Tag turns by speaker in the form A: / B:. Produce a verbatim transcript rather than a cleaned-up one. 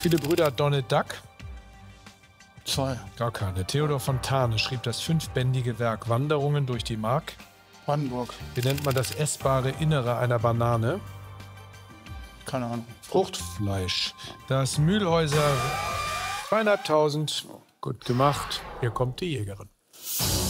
A: Viele Brüder hat Donald Duck?
B: Zwei.
A: Gar keine. Theodor Fontane schrieb das fünfbändige Werk Wanderungen durch die Mark.
B: Brandenburg.
A: Wie nennt man das essbare Innere einer Banane?
B: Keine Ahnung.
A: Fruchtfleisch. Das Mühlhäuser zweieinhalbtausend. Gut gemacht. Hier kommt die Jägerin.